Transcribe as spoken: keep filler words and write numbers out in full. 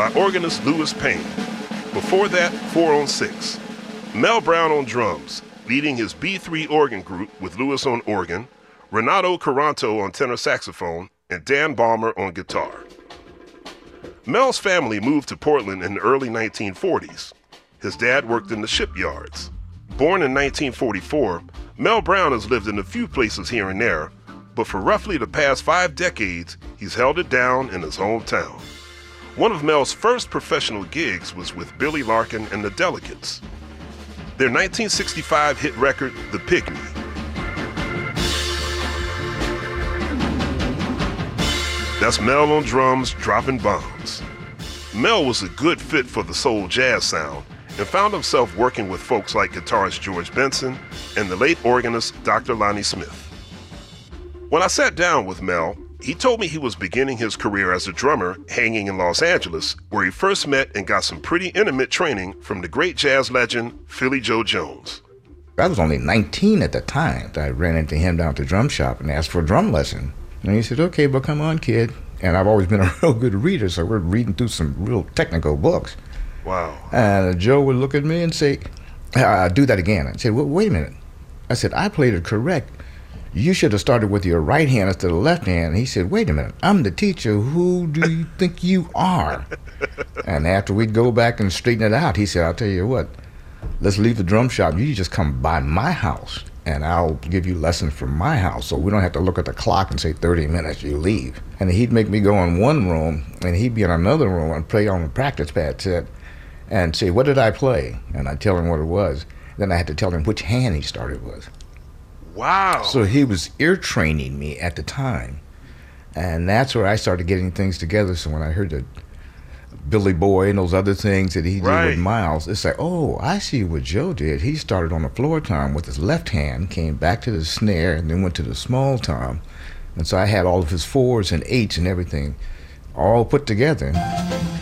by organist Louis Payne. Before that, four on six. Mel Brown on drums, leading his B three organ group with Louis on organ, Renato Caranto on tenor saxophone, and Dan Balmer on guitar. Mel's family moved to Portland in the early nineteen forties. His dad worked in the shipyards. Born in nineteen forty-four, Mel Brown has lived in a few places here and there, but for roughly the past five decades, he's held it down in his hometown. One of Mel's first professional gigs was with Billy Larkin and the Delegates. Their nineteen sixty-five hit record, The Pygmy. That's Mel on drums, dropping bombs. Mel was a good fit for the soul jazz sound and found himself working with folks like guitarist George Benson and the late organist Doctor Lonnie Smith. When I sat down with Mel, he told me he was beginning his career as a drummer hanging in Los Angeles, where he first met and got some pretty intimate training from the great jazz legend, Philly Joe Jones. I was only nineteen at the time. I ran into him down at the drum shop and asked for a drum lesson. And he said, okay, but come on, kid. And I've always been a real good reader, so we're reading through some real technical books. Wow. And Joe would look at me and say, uh, do that again. I said, well, wait a minute. I said, I played it correct. You should have started with your right hand instead of the left hand. And he said, wait a minute, I'm the teacher. Who do you think you are? And after we'd go back and straighten it out, he said, I'll tell you what, let's leave the drum shop. You just come by my house, and I'll give you lessons from my house, so we don't have to look at the clock and say thirty minutes, you leave. And he'd make me go in one room, and he'd be in another room and play on the practice pad set and say, what did I play? And I'd tell him what it was. Then I had to tell him which hand he started with. Wow. So he was ear training me at the time. And that's where I started getting things together. So when I heard that Billy Boy and those other things that he did right. with Miles, it's like, oh, I see what Joe did. He started on the floor tom with his left hand, came back to the snare, and then went to the small tom. And so I had all of his fours and eights and everything all put together.